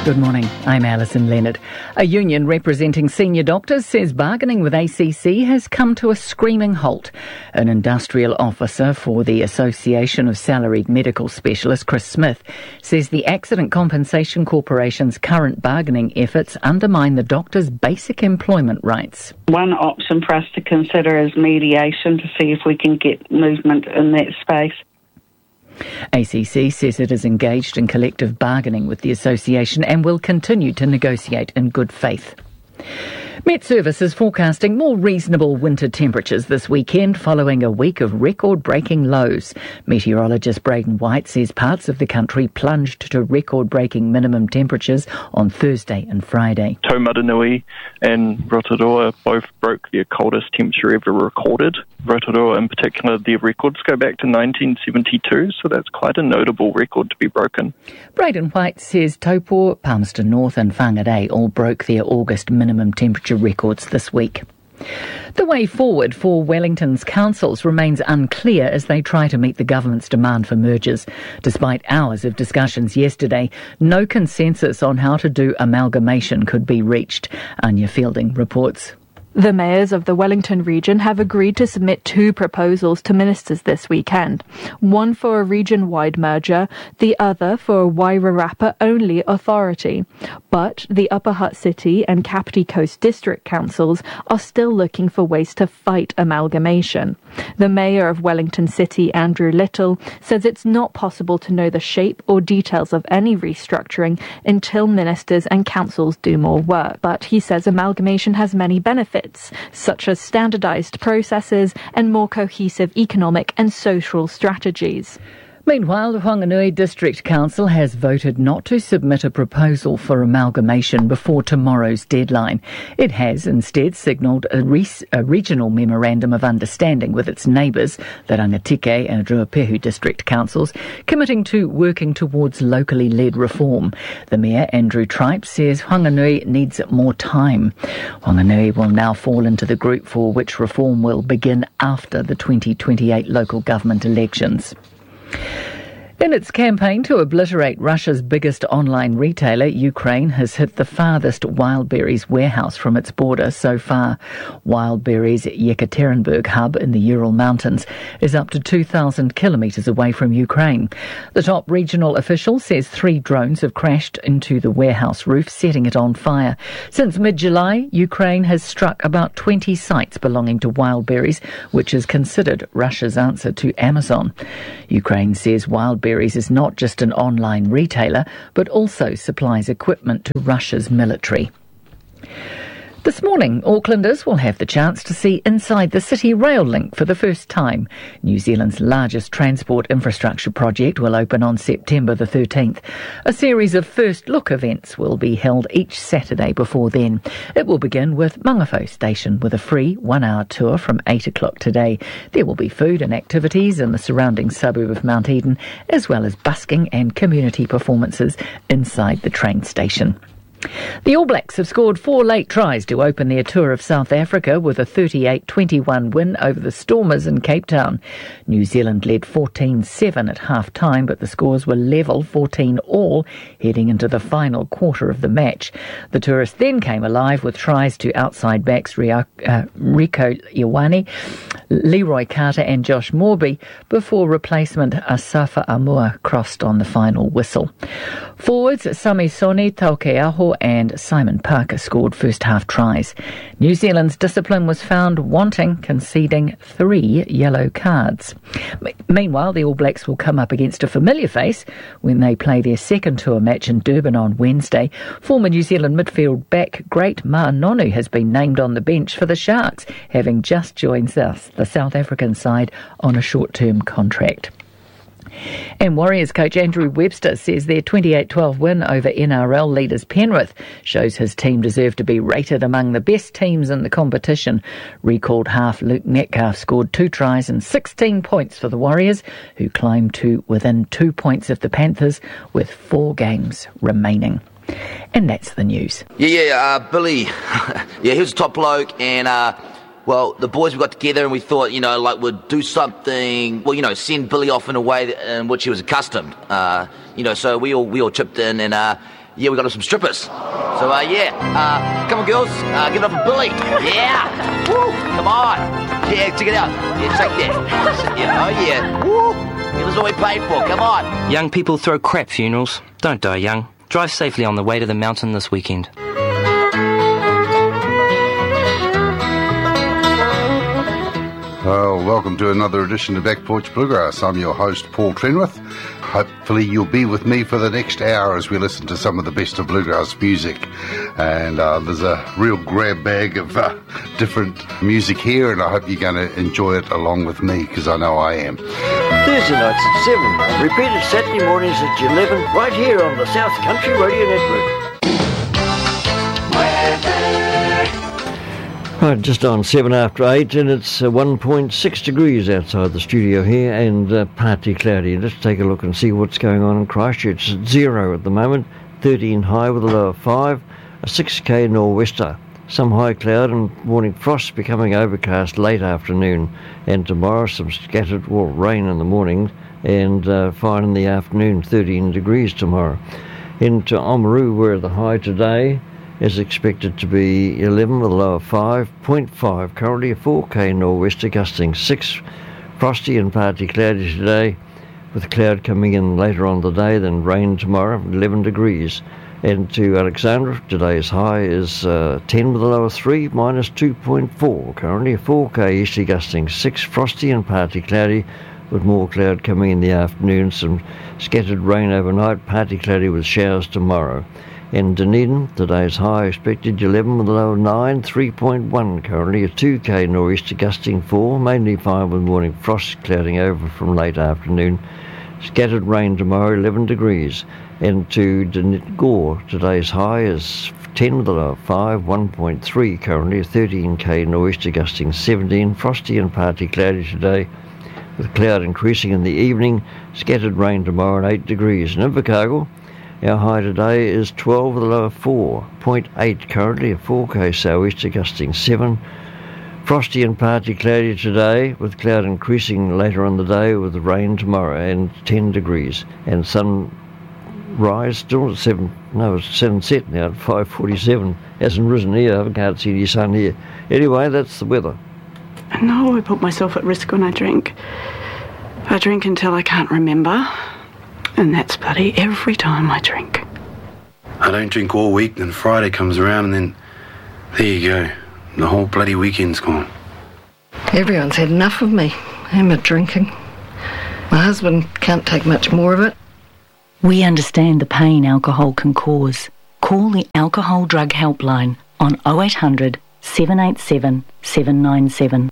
Good morning, I'm Alison Leonard. A union representing senior doctors says bargaining with ACC has come to a screaming halt. An industrial officer for the Association of Salaried Medical Specialists, Chris Smith, says the Accident Compensation Corporation's current bargaining efforts undermine the doctors' basic employment rights. One option for us to consider is mediation to see if we can get movement in that space. ACC says it is engaged in collective bargaining with the association and will continue to negotiate in good faith. Met Service is forecasting more reasonable winter temperatures this weekend following a week of record-breaking lows. Meteorologist Braden White says parts of the country plunged to record-breaking minimum temperatures on Thursday and Friday. Taumaranui and Rotorua both broke their coldest temperature ever recorded. Rotorua in particular, their records go back to 1972, so that's quite a notable record to be broken. Braden White says Taupo, Palmerston North and Whangarei all broke their August minimum temperature records this week. The way forward for Wellington's councils remains unclear as they try to meet the government's demand for mergers. Despite hours of discussions yesterday, no consensus on how to do amalgamation could be reached. Anya Fielding reports. The mayors of the Wellington region have agreed to submit two proposals to ministers this weekend. One for a region-wide merger, the other for a Wairarapa-only authority. But the Upper Hutt City and Kapiti Coast District Councils are still looking for ways to fight amalgamation. The mayor of Wellington City, Andrew Little, says it's not possible to know the shape or details of any restructuring until ministers and councils do more work. But he says amalgamation has many benefits, such as standardised processes and more cohesive economic and social strategies. Meanwhile, the Whanganui District Council has voted not to submit a proposal for amalgamation before tomorrow's deadline. It has instead signalled a regional memorandum of understanding with its neighbours, the Rangatike and Ruapehu District Councils, committing to working towards locally led reform. The Mayor, Andrew Tripe, says Whanganui needs more time. Whanganui will now fall into the group for which reform will begin after the 2028 local government elections. In its campaign to obliterate Russia's biggest online retailer, Ukraine has hit the farthest Wildberries warehouse from its border so far. Wildberries' Yekaterinburg hub in the Ural Mountains is up to 2,000 kilometres away from Ukraine. The top regional official says 3 drones have crashed into the warehouse roof, setting it on fire. Since mid-July, Ukraine has struck about 20 sites belonging to Wildberries, which is considered Russia's answer to Amazon. Ukraine says Wildberries is not just an online retailer, but also supplies equipment to Russia's military. This morning, Aucklanders will have the chance to see inside the City Rail Link for the first time. New Zealand's largest transport infrastructure project will open on September the 13th. A series of first look events will be held each Saturday before then. It will begin with Mangawhau Station with a free 1-hour tour from 8 o'clock today. There will be food and activities in the surrounding suburb of Mount Eden, as well as busking and community performances inside the train station. The All Blacks have scored 4 late tries to open their tour of South Africa with a 38-21 win over the Stormers in Cape Town. New Zealand led 14-7 at half-time, but the scores were level 14-all heading into the final quarter of the match. The tourists then came alive with tries to outside backs Rieko Ioane, Leroy Carter and Josh Morby before replacement Asafa Amua crossed on the final whistle. Forwards Samisoni Taukeaho and Simon Parker scored first half tries. New Zealand's discipline was found wanting, conceding 3 yellow cards. Meanwhile, the All Blacks will come up against a familiar face when they play their second tour match in Durban on Wednesday. Former New Zealand midfield back great Ma Nonu has been named on the bench for the Sharks, having just joined the South African side on a short-term contract. And Warriors coach Andrew Webster says their 28-12 win over NRL leaders Penrith shows his team deserve to be rated among the best teams in the competition. Recalled half Luke Metcalf scored 2 tries and 16 points for the Warriors, who climbed to within 2 points of the Panthers with 4 games remaining. And that's the news. Billy. He was a top bloke, and well, the boys, we got together and we thought, we'd do something, send Billy off in a way in which he was accustomed. So we all chipped in, and yeah, we got some strippers. So, come on, girls, give it up for Billy. Yeah, woo, come on. Yeah, check it out. Yeah, shake that. Yeah, oh, yeah, woo. Give us what we paid for, come on. Young people throw crap funerals. Don't die young. Drive safely on the way to the mountain this weekend. Well, welcome to another edition of Back Porch Bluegrass. I'm your host, Paul Trenwith. Hopefully you'll be with me for the next hour as we listen to some of the best of bluegrass music. And there's a real grab bag of different music here, and I hope you're going to enjoy it along with me, because I know I am. Thursday nights at 7 and repeated Saturday mornings at 11 right here on the South Country Radio Network. Right, just on 7 after 8, and it's 1.6 degrees outside the studio here, and partly cloudy. Let's take a look and see what's going on in Christchurch. It's 0 at the moment, 13 high with a low of 5, a 6k nor'wester. Some high cloud and morning frost, becoming overcast late afternoon, and tomorrow some scattered rain in the morning and fine in the afternoon, 13 degrees tomorrow. Into Oamaru, where the high today is expected to be 11 with a low of 5.5. Currently a 4k nor'wester gusting 6. Frosty and partly cloudy today, with cloud coming in later on the day, then rain tomorrow, 11 degrees. And to Alexandra, today's high is 10 with a low of 3, minus 2.4. Currently a 4k easterly gusting 6. Frosty and partly cloudy, with more cloud coming in the afternoon. Some scattered rain overnight, partly cloudy with showers tomorrow. In Dunedin, today's high expected 11 with a low of 9, 3.1. Currently a 2k nor'easter gusting 4, mainly fine with morning frost clouding over from late afternoon. Scattered rain tomorrow, 11 degrees. And to Gore, today's high is 10 with a low of 5, 1.3. Currently a 13k nor'easter gusting 17. Frosty and partly cloudy today, with cloud increasing in the evening. Scattered rain tomorrow at 8 degrees. And in Invercargill, our high today is 12 with a low of 4.8. Currently a 4k sou'easter gusting 7. Frosty and partly cloudy today, with cloud increasing later on the day, with rain tomorrow and 10 degrees. And sunrise still at 7. No, it's sunset now at 5:47. Hasn't risen here. I can't see any sun here. Anyway, that's the weather. I know I put myself at risk when I drink. I drink until I can't remember. And that's bloody every time I drink. I don't drink all week, then Friday comes around and then there you go. The whole bloody weekend's gone. Everyone's had enough of me and my drinking. My husband can't take much more of it. We understand the pain alcohol can cause. Call the Alcohol Drug Helpline on 0800 787 797.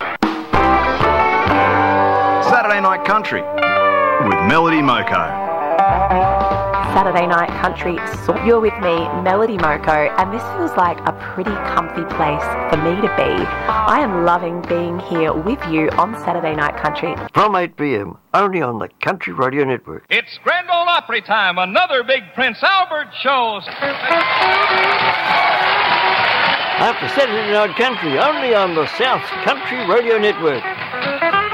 Saturday Night Country with Melody Moko. Saturday Night Country, you're with me, Melody Moko, and this feels like a pretty comfy place for me to be. I am loving being here with you on Saturday Night Country. From 8 p.m, only on the Country Radio Network. It's Grand Ole Opry time, another big Prince Albert show. After Saturday Night Country, only on the South Country Radio Network.